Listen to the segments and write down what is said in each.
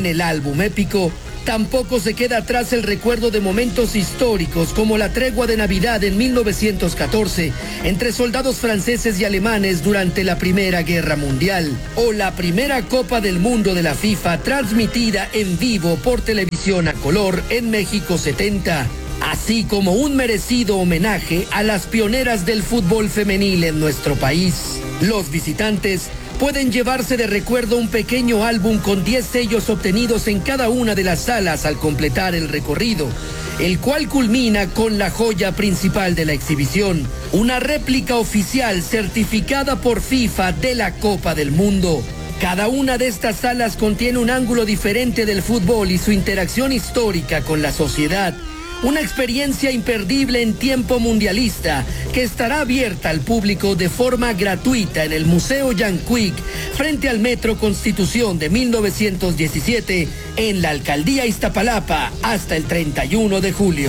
En el álbum épico, tampoco se queda atrás el recuerdo de momentos históricos como la tregua de Navidad en 1914 entre soldados franceses y alemanes durante la Primera Guerra Mundial, o la primera Copa del Mundo de la FIFA transmitida en vivo por televisión a color en México 70, así como un merecido homenaje a las pioneras del fútbol femenil en nuestro país. Los visitantes pueden llevarse de recuerdo un pequeño álbum con 10 sellos obtenidos en cada una de las salas al completar el recorrido, el cual culmina con la joya principal de la exhibición, una réplica oficial certificada por FIFA de la Copa del Mundo. Cada una de estas salas contiene un ángulo diferente del fútbol y su interacción histórica con la sociedad. Una experiencia imperdible en tiempo mundialista que estará abierta al público de forma gratuita en el Museo Yanquic frente al Metro Constitución de 1917 en la Alcaldía Iztapalapa hasta el 31 de julio.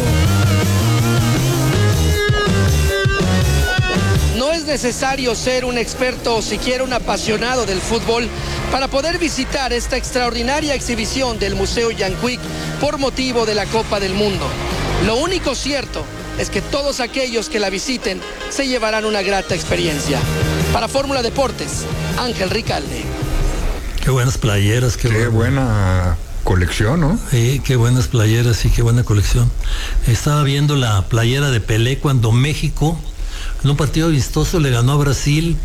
No es necesario ser un experto o siquiera un apasionado del fútbol para poder visitar esta extraordinaria exhibición del Museo Yanquic por motivo de la Copa del Mundo. Lo único cierto es que todos aquellos que la visiten se llevarán una grata experiencia. Para Fórmula Deportes, Ángel Ricalde. Qué buenas playeras, qué buena colección, ¿no? Sí, qué buenas playeras y qué buena colección. Estaba viendo la playera de Pelé cuando México, en un partido vistoso, le ganó a Brasil,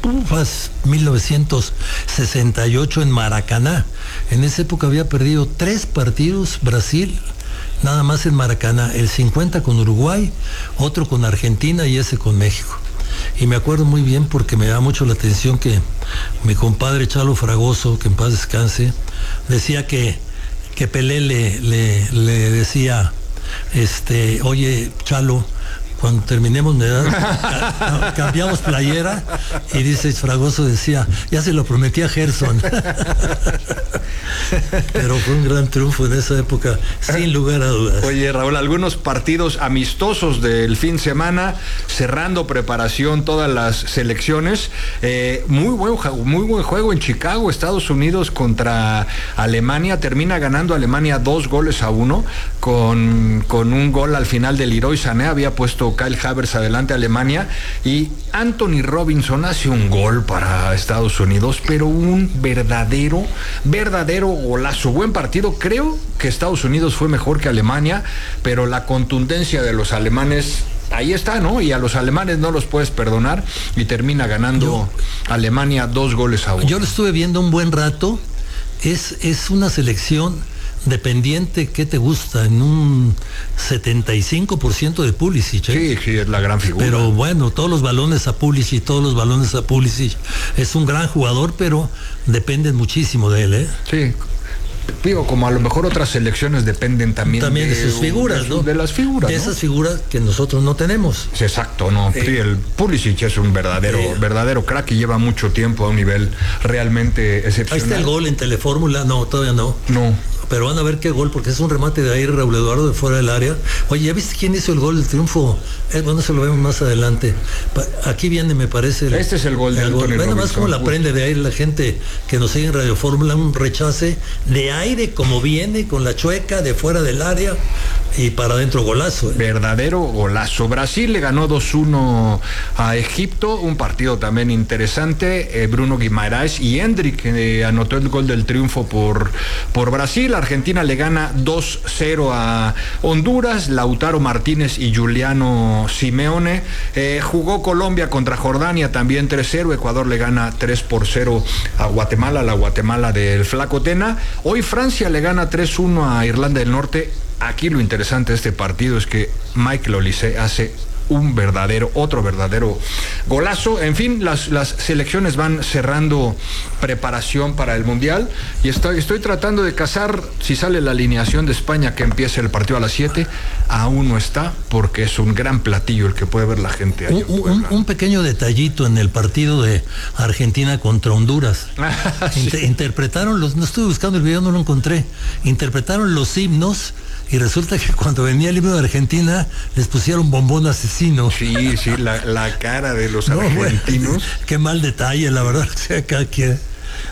1968 en Maracaná. En esa época había perdido 3 partidos Brasil, nada más en Maracaná, el 50 con Uruguay, otro con Argentina y ese con México. Y me acuerdo muy bien porque me da mucho la atención que mi compadre Chalo Fragoso, que en paz descanse, decía que Pelé le decía, oye, Chalo, cuando terminemos de edad, cambiamos playera, y dice Fragoso, decía, ya se lo prometí a Gerson. Pero fue un gran triunfo en esa época, sin lugar a dudas. Oye, Raúl, algunos partidos amistosos del fin de semana, cerrando preparación todas las selecciones. Muy buen juego en Chicago, Estados Unidos contra Alemania. Termina ganando Alemania 2-1 con un gol al final de Leroy Sané. Había puesto Kyle Havertz adelante a Alemania, y Anthony Robinson hace un gol para Estados Unidos, pero un verdadero golazo. Buen partido. Creo que Estados Unidos fue mejor que Alemania, pero la contundencia de los alemanes ahí está, ¿no? Y a los alemanes no los puedes perdonar, y termina ganando Alemania 2-1. Yo lo estuve viendo un buen rato. Es una selección dependiente, ¿qué te gusta? En un 75% de Pulisic, ¿eh? Sí, es la gran figura. Pero bueno, todos los balones a Pulisic. Es un gran jugador, pero dependen muchísimo de él, ¿eh? Sí. Digo, como a lo mejor otras selecciones dependen también de sus figuras, ¿no? De las figuras, de esas figuras que nosotros no tenemos. Sí, exacto, ¿no? Sí, el Pulisic es un verdadero crack y lleva mucho tiempo a un nivel realmente excepcional. Ahí está el gol en Telefórmula. No, todavía no. No. Pero van a ver qué gol, porque es un remate de ahí, Raúl Eduardo, de fuera del área. Oye, ¿ya viste quién hizo el gol del triunfo? Bueno, eso lo vemos más adelante. Aquí viene, me parece. Este es el gol de Anthony Robinson. Más como la prende de aire la gente que nos sigue en Radio Fórmula, un rechace de aire como viene, con la chueca de fuera del área y para adentro, golazo. Verdadero golazo. Brasil le ganó 2-1 a Egipto, un partido también interesante. Bruno Guimaraes y Hendrick anotó el gol del triunfo por Brasil. Argentina le gana 2-0 a Honduras. Lautaro Martínez y Giuliano Simeone. Jugó Colombia contra Jordania, también 3-0. Ecuador le gana 3-0 a Guatemala, la Guatemala del Flaco Tena. Hoy Francia le gana 3-1 a Irlanda del Norte. Aquí lo interesante de este partido es que Michael Olise hace otro verdadero golazo. En fin, las selecciones van cerrando preparación para el Mundial, y estoy tratando de cazar si sale la alineación de España, que empiece el partido a las 7. Aún no está, porque es un gran platillo el que puede ver la gente ahí. Un pequeño detallito en el partido de Argentina contra Honduras. Sí. Interpretaron no estuve buscando el video, no lo encontré. Interpretaron los himnos, y resulta que cuando venía el himno de Argentina les pusieron bombón asesino. Sí, la cara de los argentinos. Bueno, qué mal detalle, la verdad. O sea,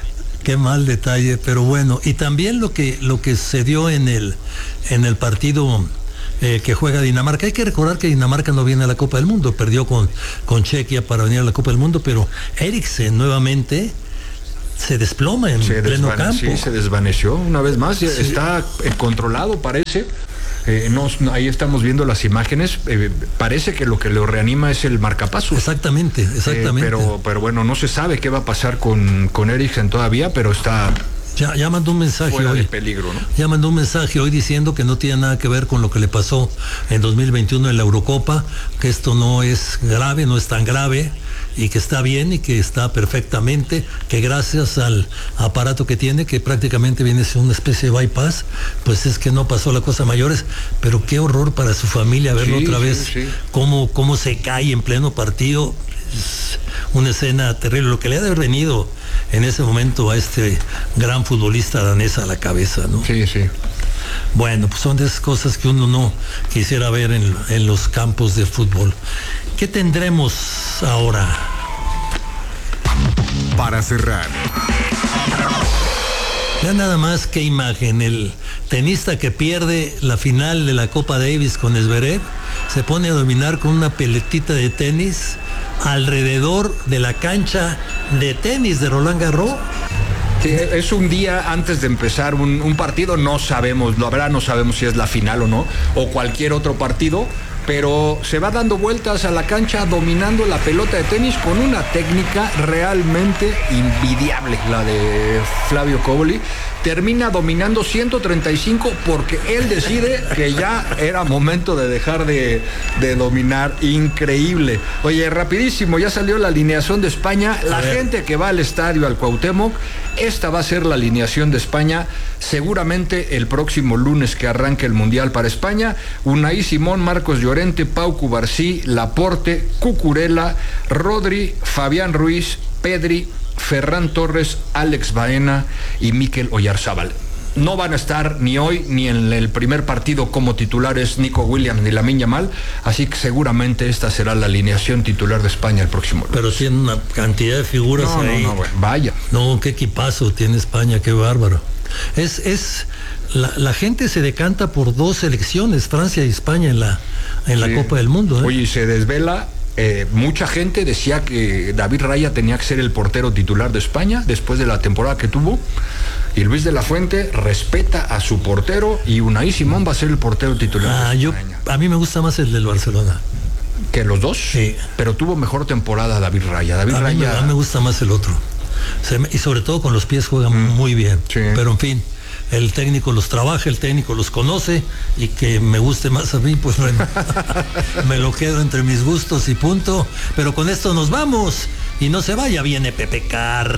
Qué mal detalle, pero bueno. Y también lo que se dio en el partido que juega Dinamarca. Hay que recordar que Dinamarca no viene a la Copa del Mundo, perdió con Chequia para venir a la Copa del Mundo, pero Eriksen nuevamente se desploma en pleno campo. Sí, se desvaneció una vez más, está controlado, parece. Ahí estamos viendo las imágenes, parece que lo que lo reanima es el marcapasos. Exactamente. Pero bueno, no se sabe qué va a pasar con Eriksen todavía, pero está... Ya mandó un mensaje fuera hoy. De peligro, ¿no? Ya mandó un mensaje hoy diciendo que no tiene nada que ver con lo que le pasó en 2021 en la Eurocopa, que esto no es grave, no es tan grave, y que está bien y que está perfectamente, que gracias al aparato que tiene, que prácticamente viene a ser una especie de bypass, pues es que no pasó la cosa a mayores, pero qué horror para su familia verlo otra vez, cómo se cae en pleno partido. Es una escena terrible, lo que le ha de haber venido en ese momento a este gran futbolista danés a la cabeza, ¿no? Sí. Bueno, pues son de esas cosas que uno no quisiera ver en los campos de fútbol. ¿Qué tendremos ahora? Para cerrar, ya nada más qué imagen, el tenista que pierde la final de la Copa Davis con Zverev se pone a dominar con una peletita de tenis alrededor de la cancha de tenis de Roland Garros. Sí, es un día antes de empezar un partido, no sabemos, la verdad no sabemos si es la final o no, o cualquier otro partido, pero se va dando vueltas a la cancha dominando la pelota de tenis con una técnica realmente envidiable, la de Flavio Cobolli. Termina dominando 135 porque él decide que ya era momento de dejar de dominar. Increíble. Oye, rapidísimo, ya salió la alineación de España. La gente que va al estadio, al Cuauhtémoc, esta va a ser la alineación de España seguramente el próximo lunes que arranque el Mundial para España. Unai Simón, Marcos Llorente, Pau Cubarsí, Laporte, Cucurella, Rodri, Fabián Ruiz, Pedri, Ferran Torres, Alex Baena y Mikel Oyarzábal. No van a estar ni hoy ni en el primer partido como titulares Nico Williams ni Lamine Yamal, así que seguramente esta será la alineación titular de España el próximo lunes. Pero tiene una cantidad de figuras ahí. Bueno, vaya. No, qué equipazo tiene España, qué bárbaro. La gente se decanta por dos selecciones, Francia y España en la Copa del Mundo. Oye, se desvela. Mucha gente decía que David Raya tenía que ser el portero titular de España después de la temporada que tuvo, y Luis de la Fuente respeta a su portero y Unai Simón va a ser el portero titular de España. A mí me gusta más el del Barcelona. ¿Que los dos? Sí. Pero tuvo mejor temporada David Raya. A mí me gusta más el otro. Y sobre todo con los pies juega muy bien. Sí. Pero en fin, el técnico los trabaja, el técnico los conoce, y que me guste más a mí, pues bueno, me lo quedo entre mis gustos y punto. Pero con esto nos vamos, y no se vaya, viene Pepe Carr.